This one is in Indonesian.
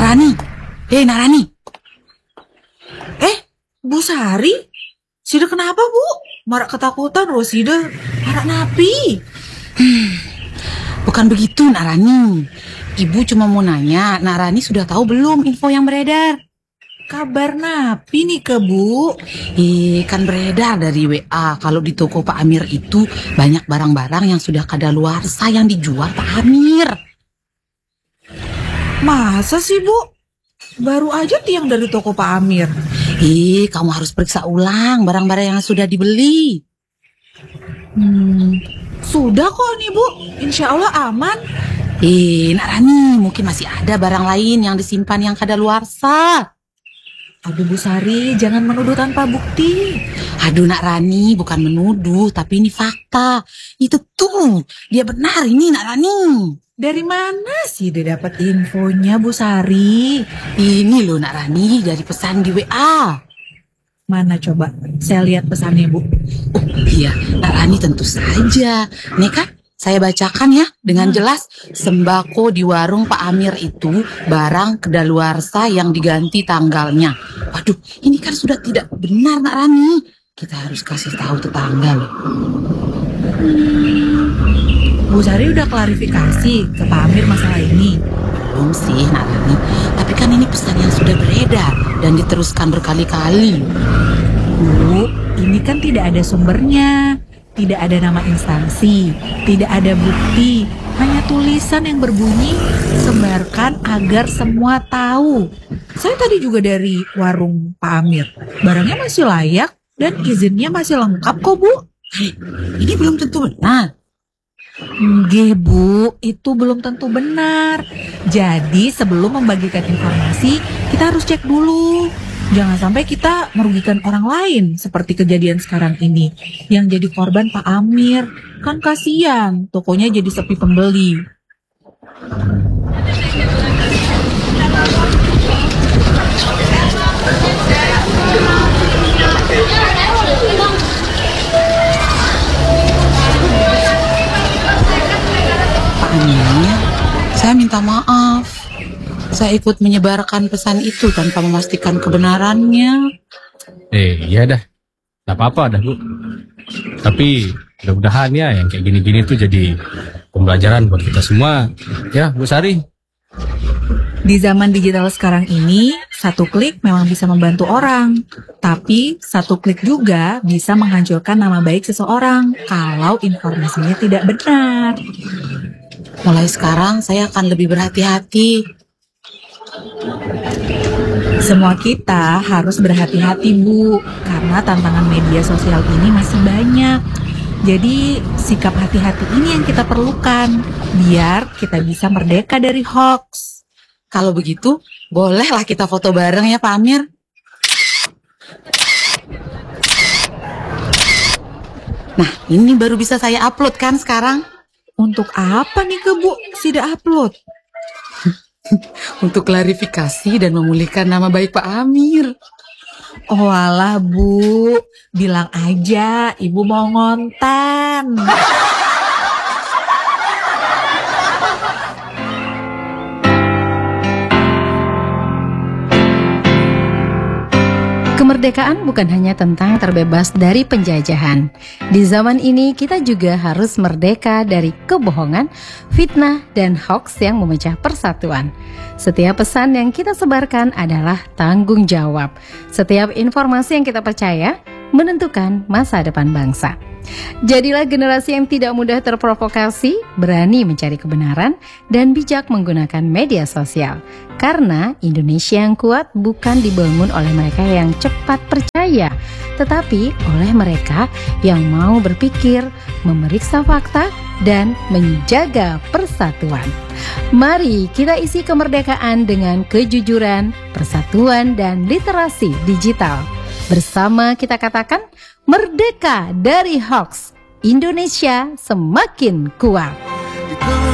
Narani. Narani. Bu Sari? Sida kenapa, Bu? Marak ketakutan, Sida. Marak napi. Bukan begitu, Narani. Ibu cuma mau nanya, Narani sudah tahu belum info yang beredar? Kabar napi nih ke, Bu? Kan beredar dari WA kalau di toko Pak Amir itu banyak barang-barang yang sudah kadaluarsa yang dijual Pak Amir. Masa sih, Bu? Baru aja tiang dari toko Pak Amir. Kamu harus periksa ulang barang-barang yang sudah dibeli. Sudah kok nih, Bu. Insya Allah aman. Narani, mungkin masih ada barang lain yang disimpan yang kadaluarsa. Aduh, Bu Sari, jangan menuduh tanpa bukti. Aduh, Nak Rani, bukan menuduh, tapi ini fakta. Itu tuh, dia benar ini, Nak Rani. Dari mana sih dia dapat infonya, Bu Sari? Ini loh, Nak Rani, dari pesan di WA. Mana coba, saya lihat pesannya, Bu. Oh iya, Nak Rani tentu saja. Nih kan, saya bacakan ya dengan jelas. Sembako di warung Pak Amir itu barang kedaluarsa yang diganti tanggalnya. Waduh, ini kan sudah tidak benar, Nak Rani. Kita harus kasih tahu tetangga loh. Bu Sari udah klarifikasi ke Pak Amir masalah ini? Belum sih, Nak Rani. Tapi kan ini pesan yang sudah beredar dan diteruskan berkali-kali. Bu, ini kan tidak ada sumbernya. Tidak ada nama instansi, tidak ada bukti, hanya tulisan yang berbunyi sebarkan agar semua tahu. Saya tadi juga dari warung Pak Amir, barangnya masih layak dan izinnya masih lengkap kok, Bu. Ini belum tentu benar. Nggih, Bu, itu belum tentu benar. Jadi sebelum membagikan informasi, kita harus cek dulu. Jangan sampai kita merugikan orang lain seperti kejadian sekarang ini yang jadi korban Pak Amir. Kan kasihan, tokonya jadi sepi pembeli. Pak Amir, saya minta maaf. Saya ikut menyebarkan pesan itu tanpa memastikan kebenarannya. Iya dah. Gak apa-apa dah, Bu. Tapi mudah-mudahan ya yang kayak gini-gini tuh jadi pembelajaran buat kita semua. Ya, Bu Sari. Di zaman digital sekarang ini, satu klik memang bisa membantu orang. Tapi satu klik juga bisa menghancurkan nama baik seseorang kalau informasinya tidak benar. Mulai sekarang saya akan lebih berhati-hati. Semua kita harus berhati-hati, Bu, karena tantangan media sosial ini masih banyak. Jadi sikap hati-hati ini yang kita perlukan biar kita bisa merdeka dari hoax. Kalau begitu, bolehlah kita foto bareng ya Pak Amir. Nah, ini baru bisa saya upload kan sekarang. Untuk apa nih ke, Bu, Sida upload? Untuk klarifikasi dan memulihkan nama baik Pak Amir. Oh alah, Bu, bilang aja Ibu mau ngonten. Kemerdekaan bukan hanya tentang terbebas dari penjajahan. Di zaman ini kita juga harus merdeka dari kebohongan, fitnah, dan hoaks yang memecah persatuan. Setiap pesan yang kita sebarkan adalah tanggung jawab. Setiap informasi yang kita percaya menentukan masa depan bangsa. Jadilah generasi yang tidak mudah terprovokasi, berani mencari kebenaran, dan bijak menggunakan media sosial. Karena Indonesia yang kuat bukan dibangun oleh mereka yang cepat percaya, tetapi oleh mereka yang mau berpikir, memeriksa fakta, dan menjaga persatuan. Mari kita isi kemerdekaan dengan kejujuran, persatuan, dan literasi digital. Bersama kita katakan, merdeka dari hoax, Indonesia semakin kuat.